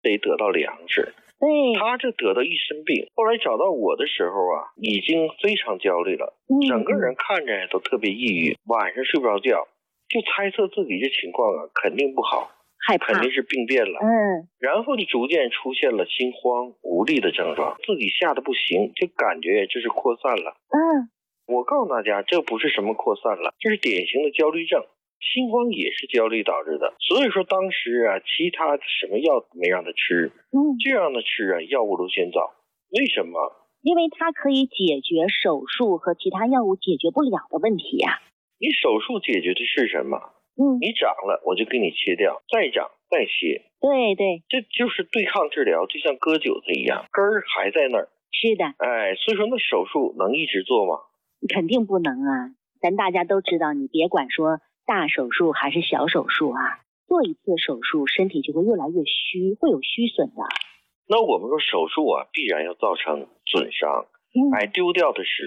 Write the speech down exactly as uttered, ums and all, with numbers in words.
得得到粮食。 对， 他这得到一身病，后来找到我的时候啊，已经非常焦虑了， 嗯、 整个人看着都特别抑郁，晚上睡不着觉，就猜测自己这情况啊肯定不好， 害怕， 肯定是病变了。 嗯， 然后就逐渐出现了心慌无力的症状，自己吓得不行，就感觉这是扩散了。 嗯， 我告诉大家，这不是什么扩散了，这是典型的焦虑症。心慌也是焦虑导致的，所以说当时啊，其他什么药没让他吃， 嗯， 就让他吃啊药物优先造。为什么？ 因为它可以解决手术和其他药物解决不了的问题呀、啊。 你手术解决的是什么？ 嗯， 你长了我就给你切掉，再长再切。 对对， 这就是对抗治疗，就像割韭菜一样，根儿还在那儿。 是的， 哎，所以说那手术能一直做吗？ 肯定不能啊！咱大家都知道，你别管说大手术还是小手术啊，做一次手术身体就会越来越虚，会有虚损的。 那我们说手术啊必然要造成损伤， 嗯、 哎，丢掉的是